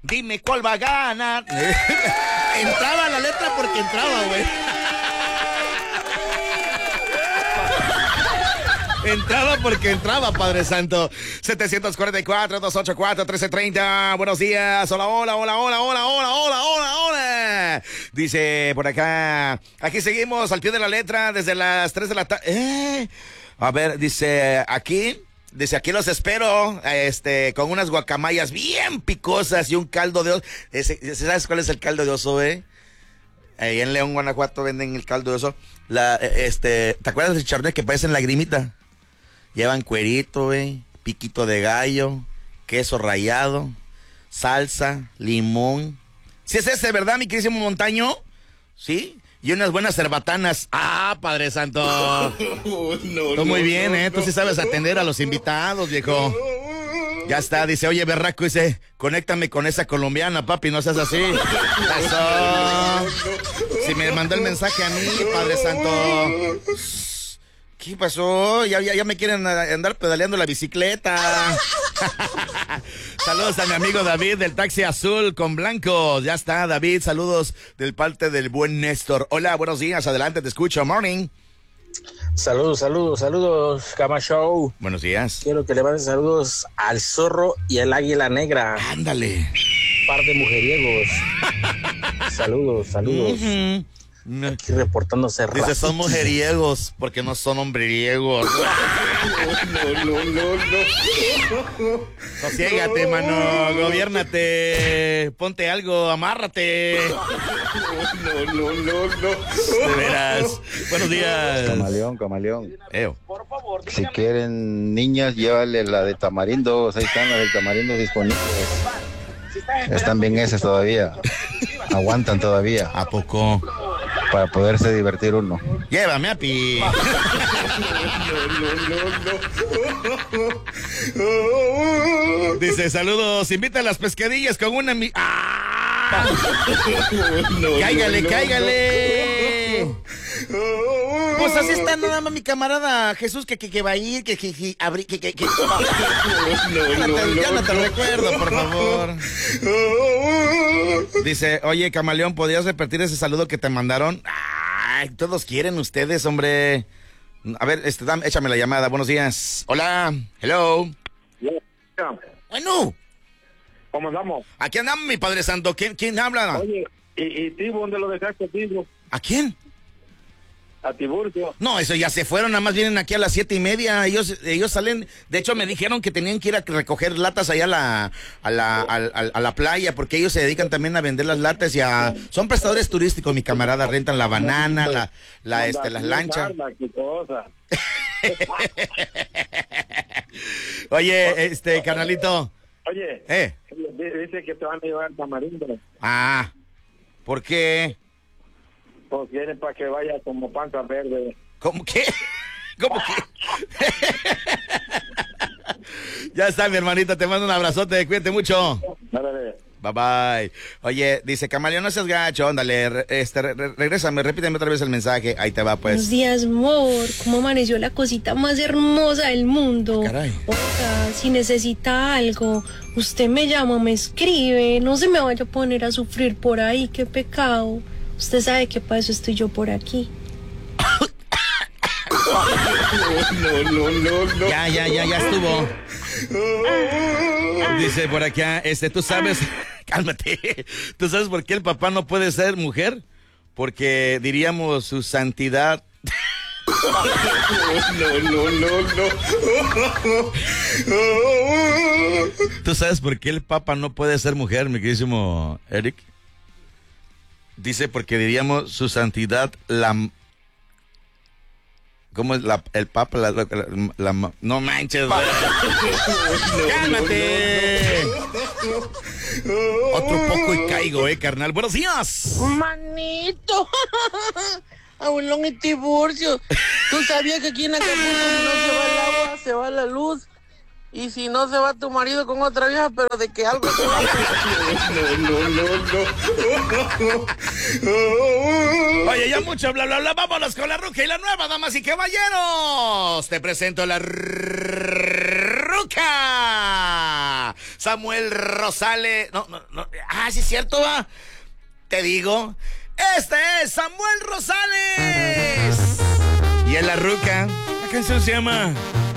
dime cuál va a ganar. Entraba la letra porque entraba, güey. Entraba porque entraba, Padre Santo. 744-284-1330. Buenos días. Hola, hola, hola, hola, hola, hola, hola, hola, hola. Dice por acá. Aquí seguimos al pie de la letra desde las 3 de la tarde. A ver, dice aquí los espero, con unas guacamayas bien picosas y un caldo de oso. ¿Sabes cuál es el caldo de oso, Ahí en León, Guanajuato venden el caldo de oso. ¿Te acuerdas del chardonnay que parecen lagrimita? Llevan cuerito, piquito de gallo, queso rallado, salsa, limón. ¿Sí es ese, verdad, mi queridísimo Montaño? ¿Sí? Y unas buenas cerbatanas. ¡Ah, Padre Santo! Tú muy bien, Tú sí sabes atender a los invitados, viejo. Ya está, dice, oye, berraco, dice, conéctame con esa colombiana, papi, no seas así. Eso. Si me mandó el mensaje a mí, Padre Santo. ¿Qué pasó? Ya me quieren andar pedaleando la bicicleta. Saludos a mi amigo David del taxi azul con blancos. Ya está, David, saludos del parte del buen Néstor. Hola, buenos días, adelante, te escucho, morning. Saludos, Cama Show. Buenos días. Quiero que le manden saludos al zorro y al águila negra. Ándale. Par de mujeriegos. Saludos. Uh-huh. Aquí reportándose Dice, racista. son mujeriegos, porque no son hombriegos. No. Sosiégate, mano, gobiérnate, ponte algo, amárrate. No. De veras. Buenos días. Camaleón. Por favor, Si quieren niñas, llévale la de tamarindos. Ahí están las de tamarindos disponibles. Están bien esas todavía. Aguantan todavía. ¿A poco? Para poderse divertir uno. Llévame a Pi. Dice, saludos, invita a las pescadillas con una... ¡Ah! ¡Cáigale! Pues así está nada más mi camarada Jesús que va a ir, que ya no te recuerdo, por favor. Dice, oye, Camaleón, ¿podrías repetir ese saludo que te mandaron? Ay, todos quieren ustedes, hombre. A ver, échame la llamada, buenos días. Hola, hello. Bueno. ¿Cómo andamos? Aquí andamos, mi Padre Santo. ¿Quién habla? Oye, ¿y Tibo, dónde lo dejaste, Tibo? ¿A quién? A Tiburcio. No, eso ya se fueron, nada más vienen aquí a las 7:30. Ellos salen, de hecho me dijeron que tenían que ir a recoger latas allá a la playa, porque ellos se dedican también a vender las latas son prestadores turísticos, mi camarada, rentan la banana, las lanchas. Oye, carnalito. Oye, dice que te van a llevar al Tamarindo. Ah, ¿por qué? Pues vienen para que vaya como panza verde. ¿Cómo qué? ¿Cómo que? Ya está, mi hermanita, te mando un abrazote, cuídate mucho. Dale. Bye bye. Oye, dice Camaleón, no seas gacho, ándale, regrésame, repíteme otra vez el mensaje, ahí te va pues. Buenos días, amor, ¿cómo amaneció la cosita más hermosa del mundo? Caray. Oiga, si necesita algo, usted me llama, me escribe, no se me vaya a poner a sufrir por ahí, qué pecado. Usted sabe que para eso estoy yo por aquí. No. Ya estuvo. Dice por acá, tú sabes, cálmate, ¿tú sabes por qué el papá no puede ser mujer? Porque diríamos su santidad. No. ¿Tú sabes por qué el papa no puede ser mujer, mi queridísimo Eric? Dice porque diríamos su santidad ¿cómo es el papa? No manches. ¡Cálmate! Otro poco y caigo, carnal. Buenos días. Manito. Abuelón y Tiburcio. ¿Tú sabías que aquí en Acapulco si no se va el agua, se va la luz? Y si no se va tu marido con otra vieja, pero de que algo se va. No. Oye, ya mucho bla, bla, bla. Vámonos con la ruca y la nueva, damas y caballeros. Te presento la ruca ruca. Samuel Rosales. No. Ah, sí es cierto, va. Te digo. Este es Samuel Rosales. Y es la ruca. La canción se llama